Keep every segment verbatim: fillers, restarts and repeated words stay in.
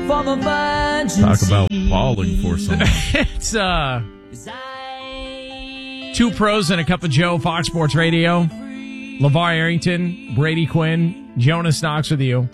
for the virgin. Talk about falling for someone. It's uh, Two Pros and a Cup of Joe, Fox Sports Radio. LeVar Arrington, Brady Quinn, Jonas Knox with you.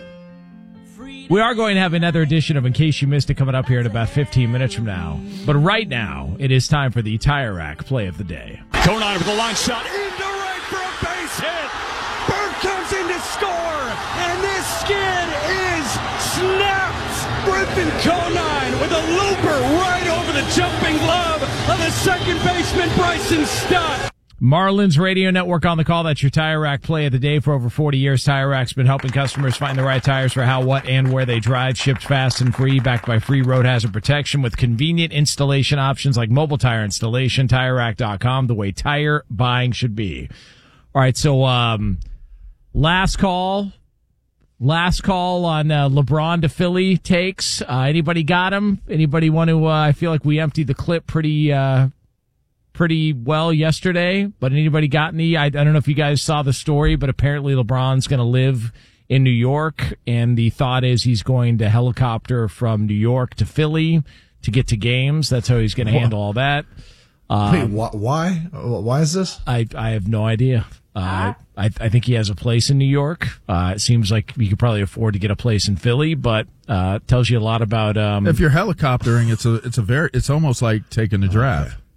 We are going to have another edition of In Case You Missed It coming up here in about fifteen minutes from now. But right now, it is time for the Tire Rack Play of the Day. Conine with a line shot into right for a base hit. Bird comes in to score, and this skid is snapped. Griffin Conine with a looper right over the jumping glove of the second baseman Bryson Stott. Marlins Radio Network on the call. That's your Tire Rack Play of the Day. For over forty years, Tire Rack's been helping customers find the right tires for how, what, and where they drive. Shipped fast and free, backed by free road hazard protection with convenient installation options like mobile tire installation. Tire Rack dot com, the way tire buying should be. All right, so um, last call. Last call on uh, LeBron to Philly takes. Uh, anybody got him? Anybody want to? Uh, I feel like we emptied the clip pretty... Uh, pretty well yesterday, but anybody got any? I, I don't know if you guys saw the story, but apparently LeBron's going to live in New York, and the thought is he's going to helicopter from New York to Philly to get to games. That's how he's going to handle all that. Um, Wait, wh- why? Why is this? I I have no idea. Uh, I I think he has a place in New York. Uh, it seems like you could probably afford to get a place in Philly, but uh, tells you a lot about. Um, if you're helicoptering, it's a it's a very it's almost like taking a drive. Okay.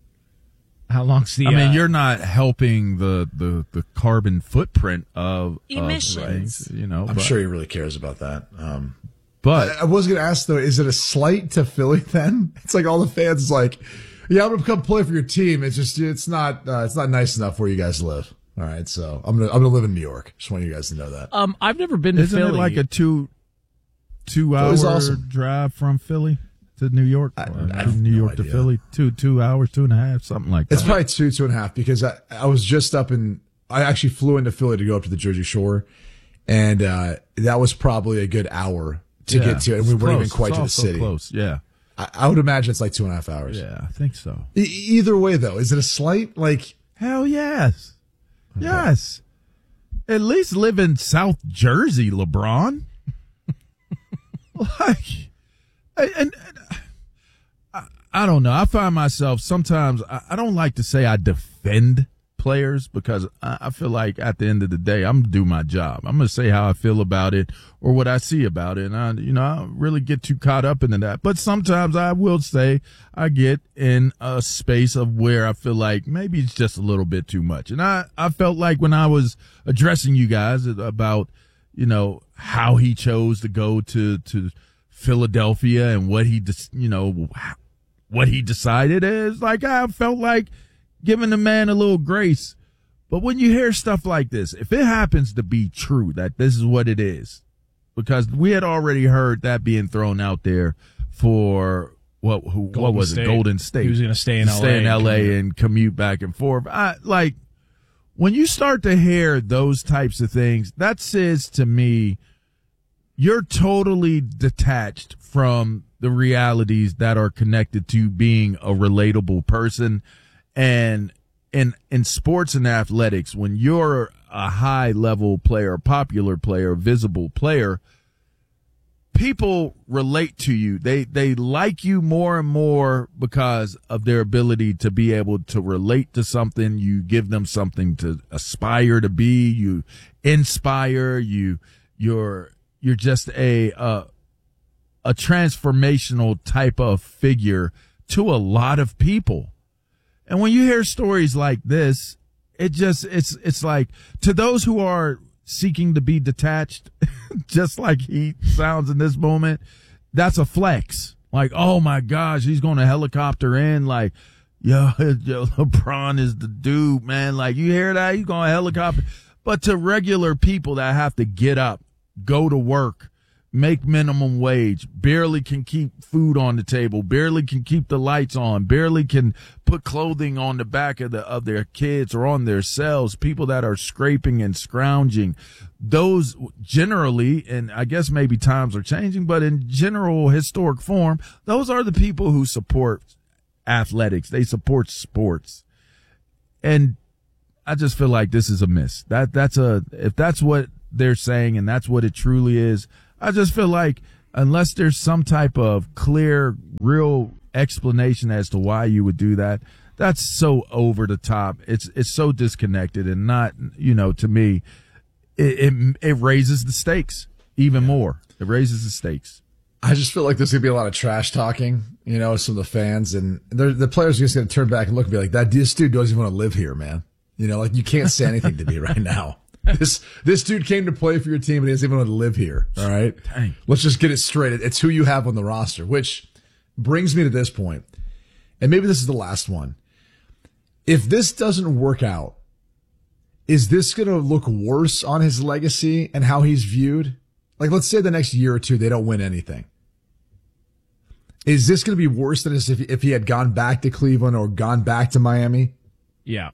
How long's the? I mean, uh, you're not helping the, the, the carbon footprint of Emissions. Of, you know, I'm but, sure he really cares about that. Um, but I, I was going to ask though, is it a slight to Philly? Then it's like all the fans is like, yeah, I'm going to come play for your team. It's just it's not uh, it's not nice enough where you guys live. All right, so I'm gonna I'm gonna live in New York. Just want you guys to know that. Um, I've never been to isn't Philly. it like a two two hour awesome. drive from Philly to New York? I, or I have New no York to idea. Philly, two two hours, two and a half, something like that. It's probably two, two and a half because I, I was just up in, I actually flew into Philly to go up to the Jersey Shore. And, uh, that was probably a good hour to Yeah, get to it. And we it's weren't close. even quite It's to all the so city. Close, yeah, I, I would imagine it's like two and a half hours. yeah, I think so. E- either way though, is it a slight? Like, Hell yes, yes. At least live in South Jersey, LeBron. like, and. and I don't know. I find myself sometimes, I, I don't like to say I defend players because I, I feel like at the end of the day, I'm going to do my job. I'm going to say how I feel about it or what I see about it. And I, you know, I don't really get too caught up into that. But sometimes I will say I get in a space of where I feel like maybe it's just a little bit too much. And I, I felt like when I was addressing you guys about, you know, how he chose to go to, to Philadelphia and what he, you know, what he decided is like, I felt like giving the man a little grace. But when you hear stuff like this, if it happens to be true that this is what it is, because we had already heard that being thrown out there for what, who, what was State. it? Golden State. He was going to stay in L A. Stay in L A and and, and commute back and forth. I like when you start to hear those types of things, that says to me, you're totally detached from the realities that are connected to being a relatable person. And in, in sports and athletics, when you're a high level player, popular player, visible player, people relate to you. They, they like you more and more because of their ability to be able to relate to something. You give them something to aspire to be. You inspire you. You're, you're just a, uh, a transformational type of figure to a lot of people. And when you hear stories like this, it just, it's, it's like to those who are seeking to be detached, just like he sounds in this moment, that's a flex. Like, oh my gosh, he's going to helicopter in. Like, yo, yo, LeBron is the dude, man. Like, you hear that? He's going to helicopter. But to regular people that have to get up, go to work, make minimum wage, barely can keep food on the table, barely can keep the lights on, barely can put clothing on the back of the of their kids or on their cells, people that are scraping and scrounging. Those generally, and I guess maybe times are changing, but in general historic form, those are the people who support athletics. They support sports. And I just feel like this is a miss. That that's a if that's what they're saying and that's what it truly is, I just feel like unless there's some type of clear, real explanation as to why you would do that, that's so over the top. It's it's so disconnected and not, you know, to me, it it, it raises the stakes even more. It raises the stakes. I just feel like there's gonna be a lot of trash talking, you know, some of the fans, and the players are just gonna turn back and look and be like, "That this dude doesn't even want to live here, man." You know, like you can't say anything to me right now. This this dude came to play for your team and he doesn't even want to live here. All right, Dang. Let's just get it straight. It's who you have on the roster, which brings me to this point, and maybe this is the last one. If this doesn't work out, is this going to look worse on his legacy and how he's viewed? Like, let's say the next year or two, they don't win anything. Is this going to be worse than if, if he had gone back to Cleveland or gone back to Miami? Yeah.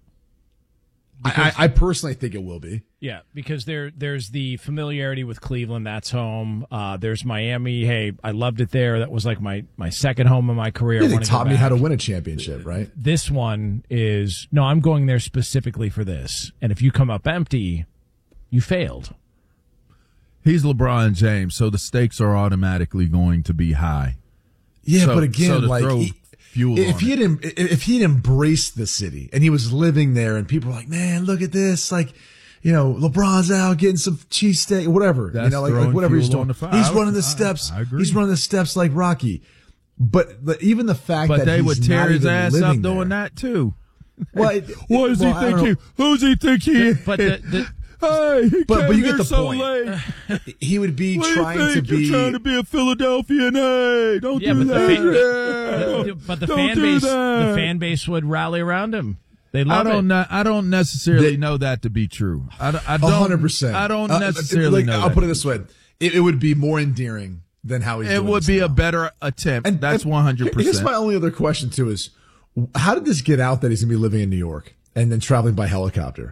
I, I personally think it will be. Yeah, because there there's the familiarity with Cleveland. That's home. Uh, there's Miami. Hey, I loved it there. That was like my, my second home in my career. Yeah, I they wanna go taught me back. how to win a championship, right? This one is, no, I'm going there specifically for this. And if you come up empty, you failed. He's LeBron James, so the stakes are automatically going to be high. Yeah, So- but again, so to like throw he- fuel if on he it. had em- if he had embraced the city and he was living there, and people were like, "Man, look at this!" Like, you know, LeBron's out getting some cheesesteak, whatever. You That's know, like, like throwing whatever he's fuel doing. on the fire. He's I- running the I- steps. I agree. He's running the steps like Rocky. But the, even the fact But that they he's would tear not his even ass up living doing there. that too. Well, it- What does well, he I don't think he? Who's he think he is? But the, the, Hey, he But- came but you here get the so point. late. He would be What do you trying to think? be. You're trying to be a Philadelphian. Hey, don't Yeah, do but the that. fan- Yeah. the- but the Don't fan do base, that. the fan base would rally around him. They I love don't it. know. I don't necessarily They- know that to be true. I, don't- I don't. A hundred percent. I don't Uh, necessarily like, know. I'll that. put it this way: it, it would be more endearing than how he's. It doing would this be now. a better attempt. That's one hundred Here's percent. my only other question too: is how did this get out that he's going to be living in New York and then traveling by helicopter?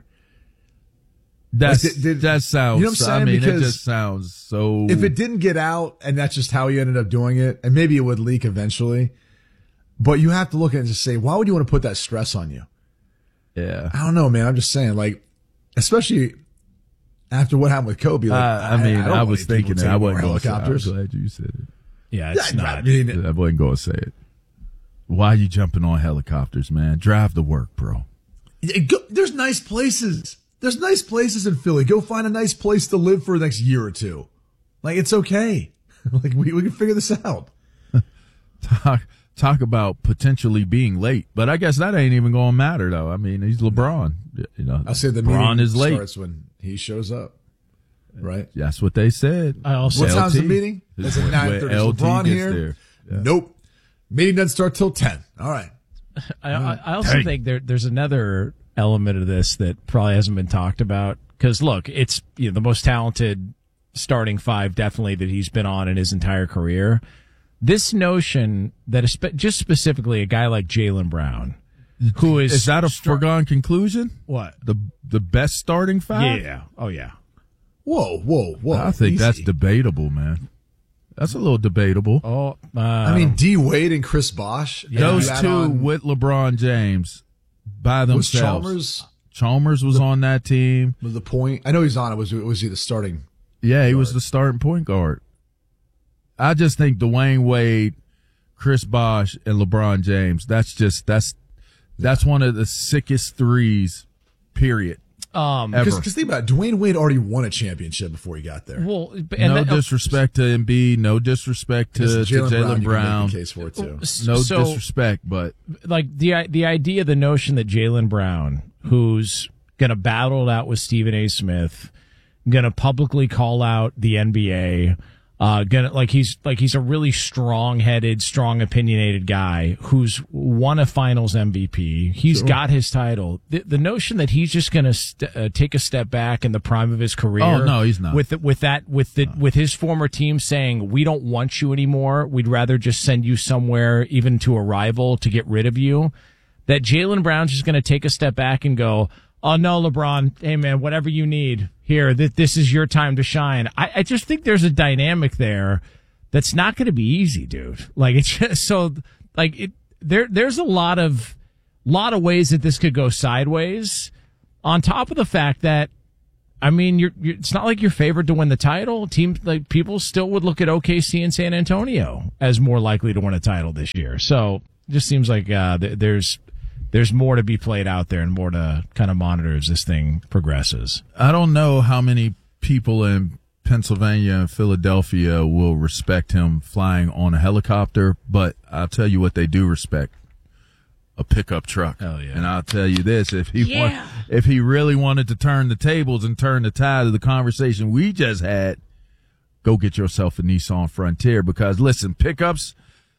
That's Like, did- did- that sounds. you know what I'm saying? I mean, Because it just sounds so. If it didn't get out and that's just how he ended up doing it, and maybe it would leak eventually, but you have to look at it and just say, why would you want to put that stress on you? yeah. I don't know, man. I'm just saying, like, especially after what happened with Kobe. Like, Uh, I mean, don't I, want was people thinking that. taking I more wasn't going to say it. I'm helicopters. glad you said it. Yeah, it's Yeah, not. I mean, I wasn't going to say it. Why are you jumping on helicopters, man? Drive to work, bro. it- go- there's nice places. There's nice places in Philly. Go find a nice place to live for the next year or two. Like, it's okay. Like, we, we can figure this out. Talk, talk about potentially being late, but I guess that ain't even going to matter, though. I mean, he's LeBron. You know, I'll say the LeBron meeting is late. starts when he shows up. Right? That's what they said. I also What L time's the T. meeting? Is Is it when- nine when thirty? Is L T LeBron gets here? there. Yeah. Nope. Meeting doesn't start till ten. All right. I, I I also think there there's another element of this that probably hasn't been talked about. Because look, it's you know the most talented starting five definitely that he's been on in his entire career. This notion that espe- just specifically a guy like Jaylen Brown, who is Is that a star- foregone conclusion? what? The the best starting five? Yeah. Oh yeah. Whoa, whoa, whoa. I think Easy. that's debatable, man. That's a little debatable. Oh, uh, I mean, D Wade and Chris Bosh. and Those you add two on- with LeBron James by was themselves. Chalmers Chalmers was on that team. was the point. I know he's on it. Was was he the starting? Yeah, he was the starting point guard. I just think Dwayne Wade, Chris Bosh, and LeBron James. That's just that's that's one of the sickest threes. Period. um, Ever. Because think about it, Dwayne Wade already won a championship before he got there. well, and No that- disrespect to Embiid. No disrespect to, This to is Jaylen you can Brown. make the case for it too. No so, disrespect, but like the the idea, the notion that Jaylen Brown, who's going to battle it out with Stephen A. Smith, going to publicly call out the N B A, uh, gonna like he's like he's a really strong-headed, strong opinionated guy who's won a Finals M V P. He's got his title. The, the notion that he's just going to st- uh, take a step back in the prime of his career. Oh, no, he's not. With the, with that with the with his former team saying we don't want you anymore. We'd rather just send you somewhere, even to a rival, to get rid of you. That Jaylen Brown's just going to take a step back and go, oh, no, LeBron, hey, man, whatever you need here, th- this is your time to shine. I, I just think there's a dynamic there that's not going to be easy, dude. Like, it's just so, like, it, there, there's a lot of, lot of ways that this could go sideways, on top of the fact that I mean, you're, you're, it's not like you're favored to win the title. Teams like people still would look at O K C and San Antonio as more likely to win a title this year. So it just seems like uh, th- there's there's more to be played out there and more to kind of monitor as this thing progresses. I don't know how many people in Pennsylvania and Philadelphia will respect him flying on a helicopter, but I'll tell you what they do respect. A pickup truck. Hell yeah. And I'll tell you this, if he Yeah. want, if he really wanted to turn the tables and turn the tide of the conversation we just had, go get yourself a Nissan Frontier, because listen, pickups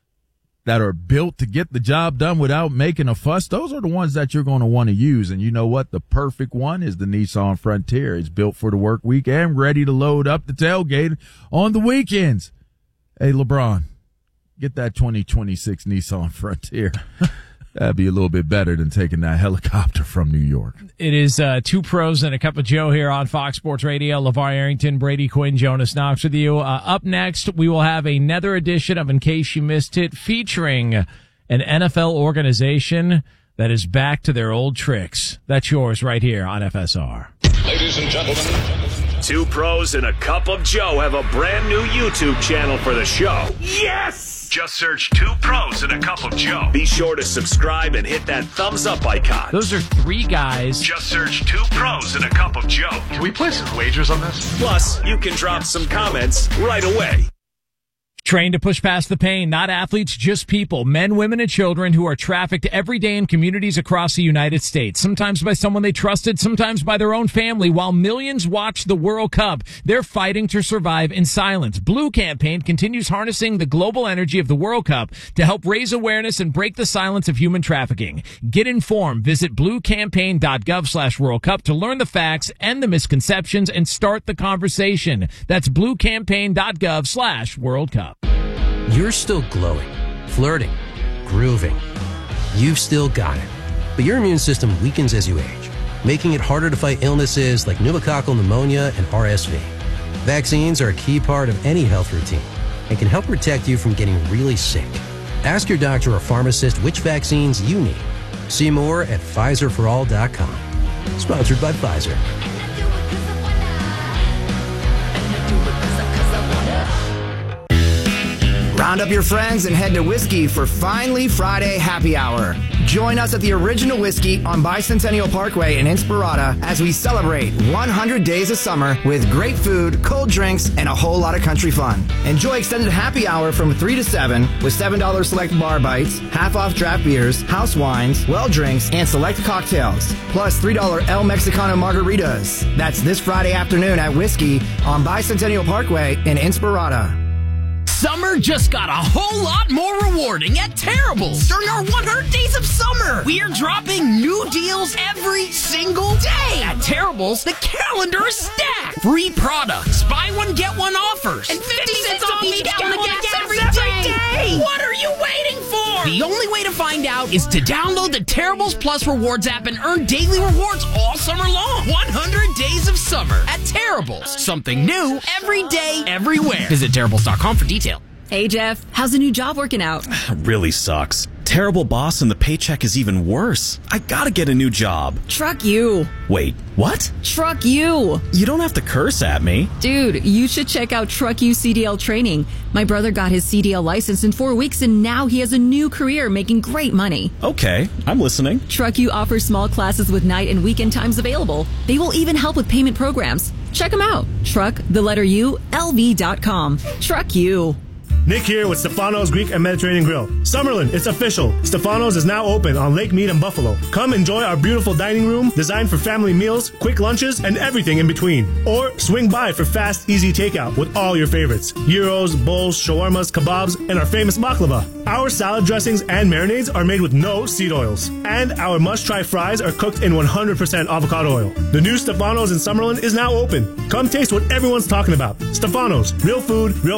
that are built to get the job done without making a fuss, those are the ones that you're going to want to use. And you know what? The perfect one is the Nissan Frontier. It's built for the work week and ready to load up the tailgate on the weekends. Hey, LeBron, get that twenty twenty-six Nissan Frontier. That'd be a little bit better than taking that helicopter from New York. It is uh, two pros and a cup of Joe here on Fox Sports Radio. LeVar Arrington, Brady Quinn, Jonas Knox with you. Uh, up next, we will have another edition of In Case You Missed It, featuring an N F L organization that is back to their old tricks. That's yours right here on F S R. Ladies and gentlemen, Two Pros and a Cup of Joe have a brand new YouTube channel for the show. yes! Just search Two Pros and a Cup of Joe. Be sure to subscribe and hit that thumbs up icon. Those are three guys. Just search Two Pros and a Cup of Joe. Can we place some wagers on this? Plus, you can drop some comments right away. Trained to push past the pain, not athletes, just people, men, women, and children who are trafficked every day in communities across the United States, sometimes by someone they trusted, sometimes by their own family. While millions watch the World Cup, they're fighting to survive in silence. Blue Campaign continues harnessing the global energy of the World Cup to help raise awareness and break the silence of human trafficking. Get informed. Visit bluecampaign.gov slash World Cup to learn the facts and the misconceptions and start the conversation. That's bluecampaign.gov slash World Cup. You're still glowing, flirting, grooving. You've still got it. But your immune system weakens as you age, making it harder to fight illnesses like pneumococcal pneumonia and R S V. Vaccines are a key part of any health routine and can help protect you from getting really sick. Ask your doctor or pharmacist which vaccines you need. See more at Pfizer for all dot com. Sponsored by Pfizer. Round up your friends and head to Whiskey for Finally Friday Happy Hour. Join us at the Original Whiskey on Bicentennial Parkway in Inspirata as we celebrate one hundred days of summer with great food, cold drinks, and a whole lot of country fun. Enjoy extended happy hour from three to seven with seven dollars select bar bites, half off draft beers, house wines, well drinks, and select cocktails. Plus three dollars El Mexicano margaritas. That's this Friday afternoon at Whiskey on Bicentennial Parkway in Inspirata. Summer just got a whole lot more rewarding at Terrible's during our one hundred days of summer. We are dropping new deals every single day. At Terrible's, the calendar is stacked. Free products, buy one, get one offers, and fifty cents off each gallon of gas every day. What are you waiting for? The only way to find out is to download the Terrible's Plus Rewards app and earn daily rewards all summer long. one hundred days of summer at Terrible's. Something new every day, everywhere. Visit Terrible's dot com for details. Hey, Jeff, how's the new job working out? Really sucks. Terrible boss and the paycheck is even worse. I gotta get a new job. Truck you. Wait, what? Truck you. You don't have to curse at me. Dude, you should check out Truck You C D L training. My brother got his C D L license in four weeks and now he has a new career making great money. Okay, I'm listening. Truck You offers small classes with night and weekend times available. They will even help with payment programs. Check them out. Truck, the letter U, L V dot com. Truck You. Nick here with Stefano's Greek and Mediterranean Grill. Summerlin, it's official. Stefano's is now open on Lake Mead and Buffalo. Come enjoy our beautiful dining room designed for family meals, quick lunches, and everything in between. Or swing by for fast, easy takeout with all your favorites. Gyros, bowls, shawarmas, kebabs, and our famous baklava. Our salad dressings and marinades are made with no seed oils. And our must-try fries are cooked in one hundred percent avocado oil. The new Stefano's in Summerlin is now open. Come taste what everyone's talking about. Stefano's, real food, real